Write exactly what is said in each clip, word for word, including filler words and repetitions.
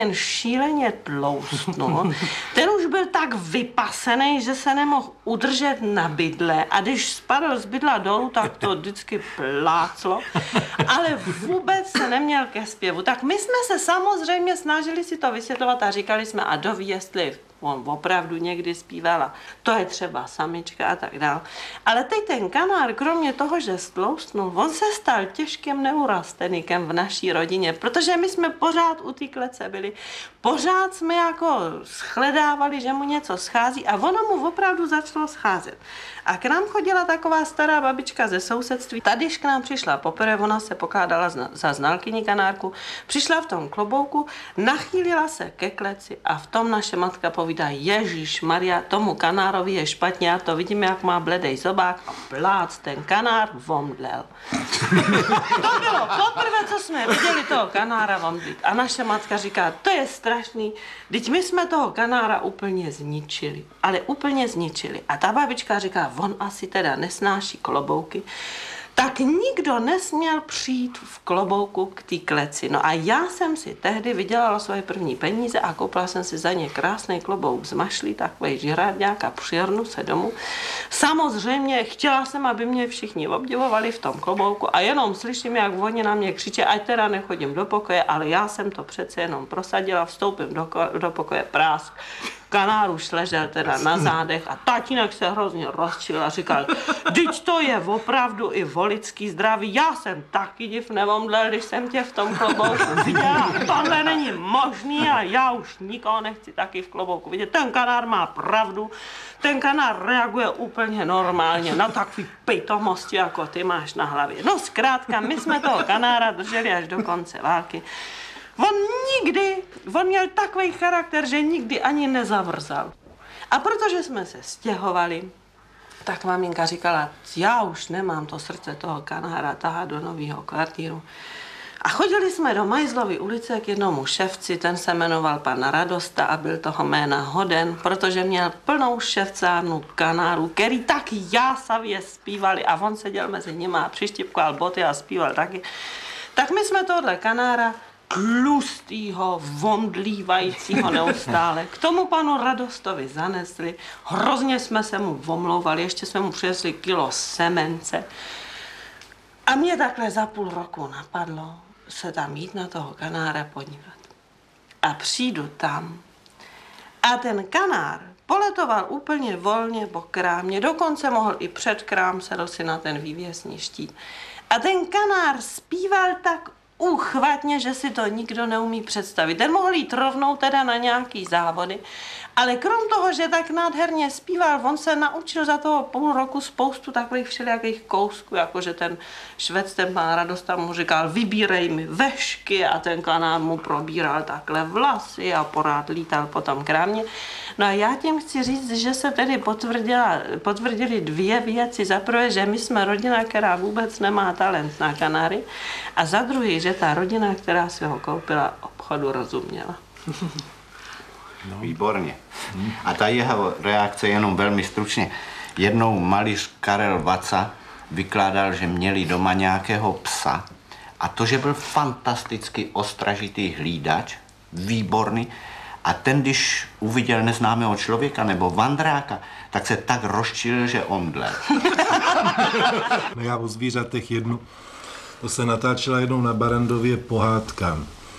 ten šíleně tloustnul, ten už byl tak vypasený, že se nemohl udržet na bydle a když spadl z bydla dolů, tak to vždycky pláclo, ale vůbec se neměl ke zpěvu. Tak my jsme se samozřejmě snažili si to vysvětlovat a říkali jsme, a doví, jestli on opravdu někdy zpívala, to je třeba samička a tak dál. Ale teď ten kanár, kromě toho, že stloustnul, on se stal těžkým neurastenikem v naší rodině, protože my jsme pořád u té klece byli, pořád jsme jako shledávali, že mu něco schází a ono mu opravdu začalo scházet. A k nám chodila taková stará babička ze sousedství. Tady, když k nám přišla poprvé, ona se pokládala za znalkyni kanárku, přišla v tom klobouku, nachýlila se ke kleci a v tom naše matka povídá, Ježíš Maria, tomu kanárovi je špatně, já to vidím, jak má bledej zobák a plác, ten kanár vomdlel. To bylo poprvé, co jsme viděli toho kanára vomdlit. A naše matka říká, to je strašný, teď my jsme toho kanára úplně zničili, ale úplně zničili. A ta babička říká, on asi teda nesnáší klobouky, tak nikdo nesměl přijít v klobouku k té kleci. No a já jsem si tehdy vydělala svoje první peníze a koupila jsem si za ně krásný klobouk z mašlí, takovej žrádňák a přijrnu se domů. Samozřejmě chtěla jsem, aby mě všichni obdivovali v tom klobouku a jenom slyším, jak oni na mě křičí, ať teda nechodím do pokoje, ale já jsem to přece jenom prosadila, vstoupím do, do pokoje, prásk. Kanár už ležel teda na zádech a tatínek se hrozně rozčil a říkal, vždyť to je opravdu i volický zdraví, já jsem taky div nevomdlel, když jsem tě v tom klobouku viděla, tohle není možný a já už nikoho nechci taky v klobouku vidět, ten kanár má pravdu, ten kanár reaguje úplně normálně na takový pitomosti, jako ty máš na hlavě. No zkrátka, my jsme toho kanára drželi až do konce války. On nikdy, on měl takový charakter, že nikdy ani nezavrzal. A protože jsme se stěhovali, tak maminka říkala, já už nemám to srdce toho kanára tahat do nového kvartíru. A chodili jsme do Majzlovy ulice k jednomu ševci, ten se jmenoval pan Radosta a byl toho jména hoden, protože měl plnou ševcárnu kanárů, který tak jásavě zpívali a on seděl mezi nimi a přištěpkoval boty a zpíval taky. Tak my jsme tohle kanára tlustýho, vomdlívajícího neustále. K tomu panu Radostovi zanesli, hrozně jsme se mu omlouvali, ještě jsme mu přinesli kilo semence. A mě takhle za půl roku napadlo se tam jít na toho kanára podívat. A přijdu tam a ten kanár poletoval úplně volně po krámě, dokonce mohl i před krám, sedl si na ten vývěsní štít. A ten kanár zpíval tak uchvatně, že si to nikdo neumí představit. Ten mohl jít rovnou teda na nějaký závody, ale krom toho, že tak nádherně zpíval, on se naučil za toho půl roku spoustu takových všelijakých kousků, jakože ten švec, ten pán Radosta mu říkal, vybírej mi vešky a ten kanár mu probíral takhle vlasy a porád lítal po tom krámě. No a já tím chci říct, že se tedy potvrdila, potvrdili dvě věci. Za prvé, že my jsme rodina, která vůbec nemá talent na kanáry a za druhé, že ta rodina, která si ho koupila, obchodu rozuměla. No. Výborně. A ta jeho reakce jenom velmi stručně. Jednou malíř Karel Vaca vykládal, že měli doma nějakého psa a to, že byl fantasticky ostražitý hlídač, výborný, a ten, když uviděl neznámého člověka nebo vandráka, tak se tak rozčilil, že omdlel. No já o zvířatech jednu, to se natáčela jednou na Barandově pohádka.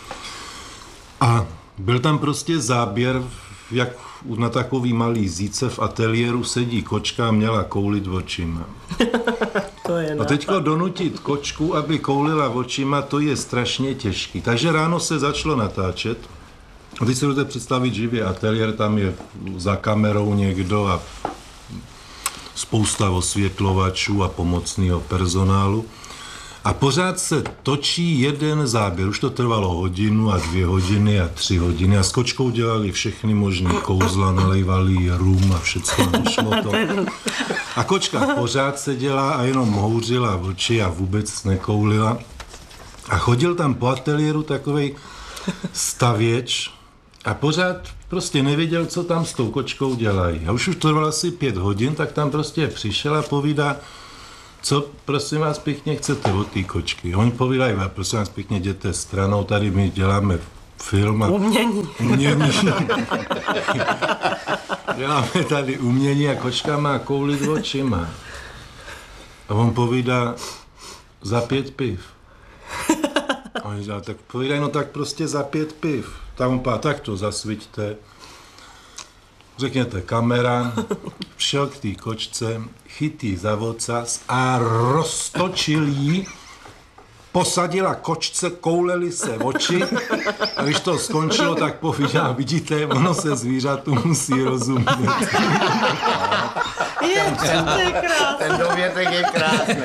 A byl tam prostě záběr, jak na takový malý zíce v ateliéru sedí kočka a měla koulit očima. To je a teďko donutit kočku, aby koulila očima, to je strašně těžký. Takže ráno se začalo natáčet. A teď si můžete představit živě ateliér, tam je za kamerou někdo a spousta osvětlovačů a pomocného personálu. A pořád se točí jeden záběr. Už to trvalo hodinu a dvě hodiny a tři hodiny. A s kočkou dělali všechny možný kouzla, nalejvali rum a všechno šlo to. A kočka pořád seděla a jenom houřila oči a vůbec nekoulila. A chodil tam po ateliéru takovej stavěč a pořád prostě nevěděl, co tam s tou kočkou dělají. A už už to trvalo asi pět hodin, tak tam prostě přišel a povídá, co prosím vás pěkně chcete od té kočky. Oni povídají, prosím vás pěkně, jděte stranou, tady my děláme film. A Umění. Umění. Děláme tady umění a kočka má koulit očima. A on povídá za pět piv. A on říká, tak povídaj, no tak prostě za pět piv. Tak on pá, tak to zasviťte. Řekněte kamera, šel k té kočce, chytí za vocas a roztočil jí, posadila kočce, kouleli se oči a když to skončilo, tak povídá, vidíte, ono se zvířatu musí rozumět. Je, to je krásné. Ten dovětek je krásný.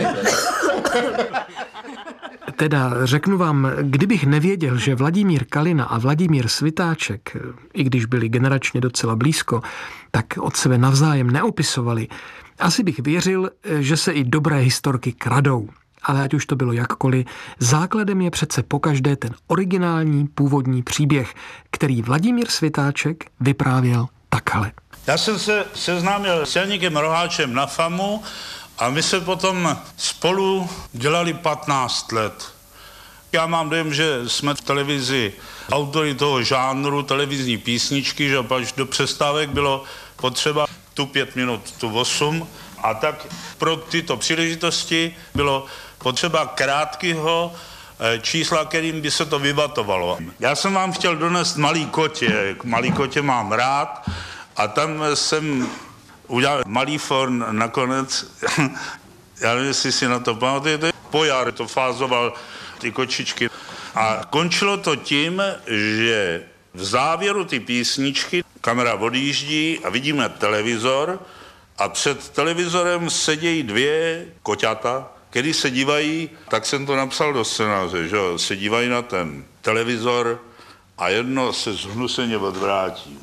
Teda řeknu vám, kdybych nevěděl, že Vladimír Kalina a Vladimír Svitáček, i když byli generačně docela blízko, tak od sebe navzájem neopisovali, asi bych věřil, že se i dobré historky kradou. Ale ať už to bylo jakkoliv, základem je přece pokaždé ten originální původní příběh, který Vladimír Svitáček vyprávěl takhle. Já jsem se seznámil s Janíkem Roháčem na FAMu a my jsme potom spolu dělali patnáct let. Já mám dojem, že jsme v televizi autory toho žánru, televizní písničky, že až do přestávek bylo potřeba tu pět minut, tu osm a tak pro tyto příležitosti bylo potřeba krátkého čísla, kterým by se to vybatovalo. Já jsem vám chtěl donést Malý kotě, Malý kotě mám rád a tam jsem udělal malý forn nakonec, já nevím, jestli si na to pamatujete, Pojar to fázoval ty kočičky a končilo to tím, že v závěru ty písničky kamera odjíždí a vidíme televizor a před televizorem sedějí dvě koťata, který se dívají, tak jsem to napsal do scénáře, že se dívají na ten televizor a jedno se zhnuseně odvrátí.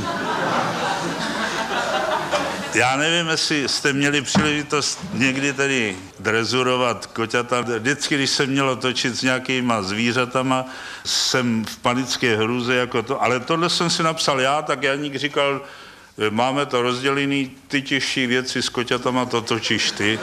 Já nevím, jestli jste měli příležitost někdy tady drezurovat koťata. Vždycky, když se mělo točit s nějakýma zvířatama, jsem v panické hrůze jako to. Ale tohle jsem si napsal já, tak Janík říkal, máme to rozdělený, ty těžší věci s koťatama to točíš ty.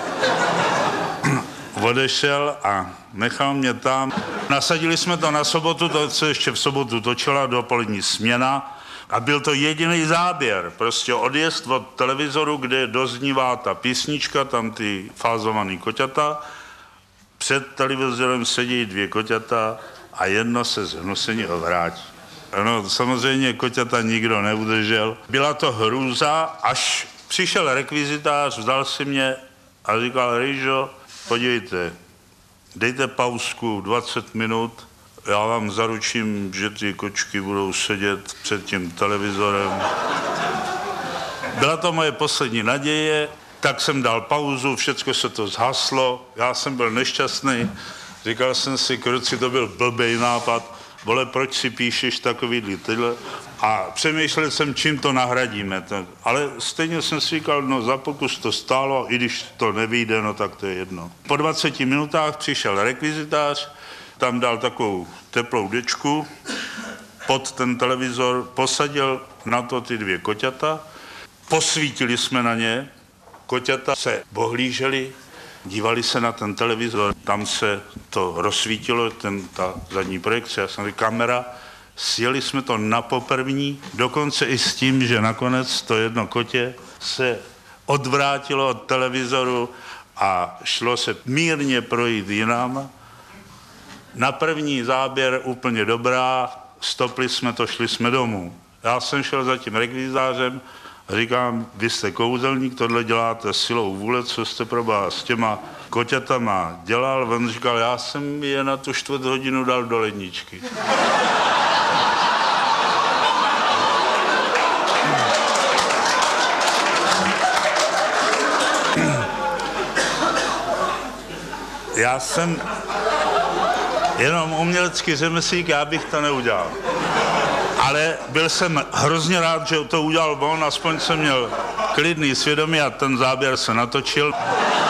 Odešel a nechal mě tam. Nasadili jsme to na sobotu, to se ještě v sobotu točila dopolední směna. A byl to jediný záběr, prostě odjezd od televizoru, kde doznívá ta písnička, tam ty fázovaný koťata. Před televizorem sedí dvě koťata a jedno se zhnuseně obrátí. No, samozřejmě koťata nikdo neudržel. Byla to hrůza, až přišel rekvizitář, vzal si mě a říkal, Rýžo, podívejte, dejte pauzku dvacet minut, já vám zaručím, že ty kočky budou sedět před tím televizorem. Byla to moje poslední naděje, tak jsem dal pauzu, všecko se to zhaslo, já jsem byl nešťastný, říkal jsem si, kruci, to byl blbej nápad, vole, proč si píšeš takovýhle tyhle? A přemýšlel jsem, čím to nahradíme. Ale stejně jsem si říkal, no za pokus to stálo, i když to nevyjde, no tak to je jedno. Po dvaceti minutách přišel rekvizitář, tam dal takovou teplou dečku pod ten televizor, posadil na to ty dvě koťata, posvítili jsme na ně, koťata se bohlíželi, dívali se na ten televizor, tam se to rozsvítilo, ten, ta zadní projekce, já jsem říkal, kamera, sjeli jsme to na poprvní, dokonce i s tím, že nakonec to jedno kotě se odvrátilo od televizoru a šlo se mírně projít jinam. Na první záběr úplně dobrá, stopli jsme to, šli jsme domů. Já jsem šel za tím rekvizářem a říkám, vy jste kouzelník, tohle děláte silou vůle, co jste probá s těma koťatama dělal. On říkal, já jsem je na tu čtvrt hodinu dal do ledničky. Já jsem jenom umělecký řemeslík, já bych to neudělal. Ale byl jsem hrozně rád, že to udělal on, aspoň jsem měl klidný svědomí a ten záběr se natočil.